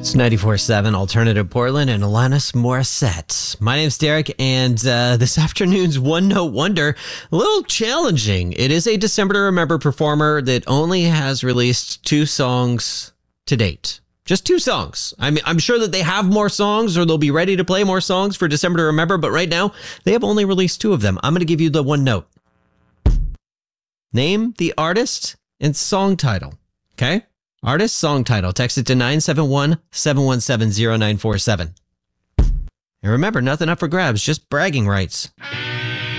It's 94.7 Alternative Portland and Alanis Morissette. My name's Derek, and this afternoon's One Note Wonder, a little challenging. It is a December to Remember performer that only has released 2 songs to date. Just 2 songs. I mean, I'm sure that they have more songs or they'll be ready to play more songs for December to Remember, but right now they have only released 2 of them. I'm going to give you the one note. Name the artist and song title. Okay? Artist, song title. Text it to 971-717-0947. And remember, nothing up for grabs, just bragging rights.